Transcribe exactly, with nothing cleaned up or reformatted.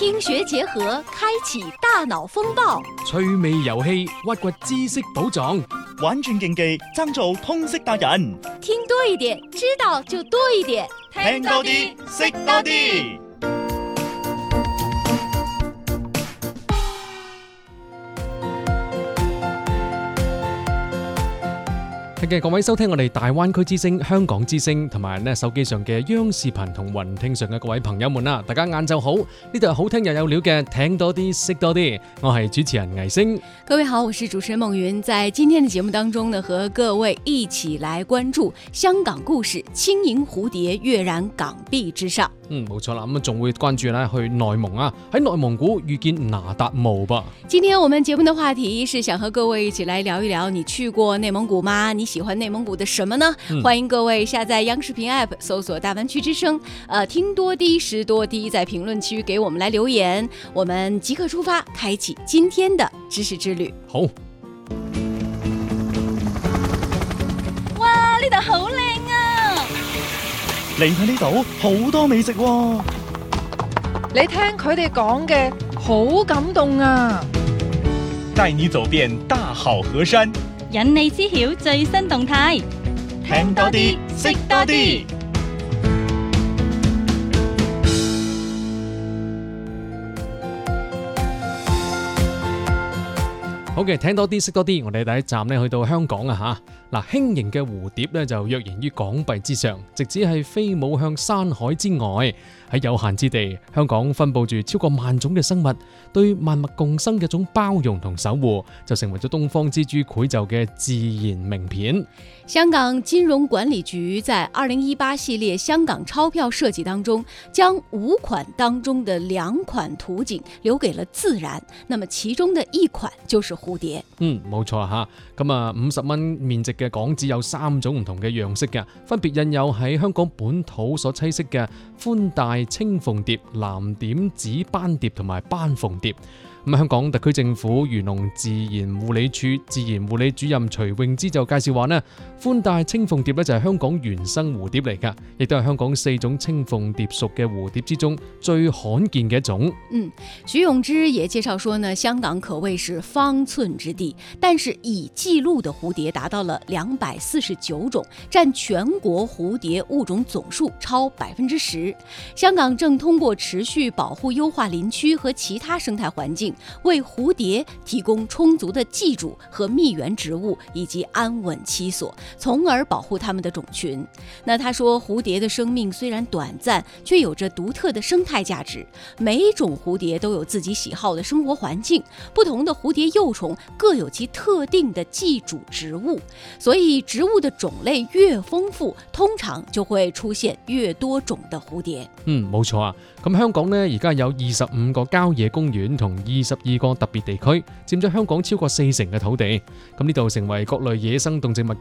聽學結合，開啟大腦風暴， 趣味遊戲，挖掘知識寶藏， 玩轉競技，爭做通識達人。 聽多一點，知道就多一點， 聽多啲，識多啲。 嘅各位收聽我哋大灣區之聲、香港之聲同埋咧手機上嘅央視頻同雲聽上嘅各位朋友們啦，大家晏晝好，呢度係好聽又有料嘅，聽多啲識多啲，我係主持人魏星。 各位好，我是主持人夢雲，在今天的節目當中呢，和各位一起來關注香港故事，輕盈蝴蝶躍然港壁之上。 嗯，冇錯啦，咁啊仲會關注咧去內蒙啊，喺內蒙古遇見那達慕噃。 今天我們節目的話題是想和各位一起來聊一聊，你去過內蒙古嗎？你喜歡內蒙古的什麼呢？嗯、歡迎各位下載央視頻 App 搜索大灣區之聲，呃，聽多啲識多啲，在評論區給我們來留言，我們即刻出發，開啟今天的知識之旅。 好， 哇，呢度好靚啊！ 嚟睇呢度好多美食喎， 你聽佢哋講嘅好感動啊！ 帶你走遍大好河山， 引你知曉最新動態， 聽多啲，識多啲。 好嘅，聽多啲識多啲，我哋第一站咧去到香港啊吓，嗱，輕盈嘅蝴蝶咧就躍然於港幣之上，直指係飛舞向山海之外。喺有限之地，香港分佈住超過萬種嘅生物，對萬物共生嘅一種包容同守護，就成為咗東方之珠繪就嘅自然名片。 香港金融管理局在二零一八系列香港鈔票設計當中，將五款當中的兩款圖景留給了自然，那麼其中的一款就是蝴蝶。 嗯，冇錯吓，咁啊五十蚊面值嘅港紙有三種唔同嘅樣式嘅，分別印有喺香港本土所棲息嘅寬帶青鳳蝶、藍點紫斑蝶同埋斑鳳蝶。咁香港特區政府漁農自然護理處自然護理主任徐永之就介紹話呢，寬帶青鳳蝶咧就係香港原生蝴蝶嚟噶，亦都係香港四種青鳳蝶屬嘅蝴蝶之中最罕見嘅一種。 嗯，徐永之也介紹說呢，香港可謂是方寸之地，但是已記錄的蝴蝶達到了兩百四十九種，佔全國蝴蝶物種總數超百分之十。香港正通過持續保護優化林區和其他生態環境，為蝴蝶提供充足的寄主和蜜源植物以及安穩棲所，從而保護它們的種群。那他說，蝴蝶的生命雖然短暫，卻有着獨特的生態價值。每種蝴蝶都有自己喜好的生活環境，不同的蝴蝶幼蟲各有其特定的寄主植物，所以植物的種類越豐富，通常就會出現越多種的蝴蝶。 嗯，冇錯啊。咁香港呢，而家有二十五個郊野公園同二十二個特別地區，佔咗香港超過四成嘅土地。咁呢度成為各類野生動植物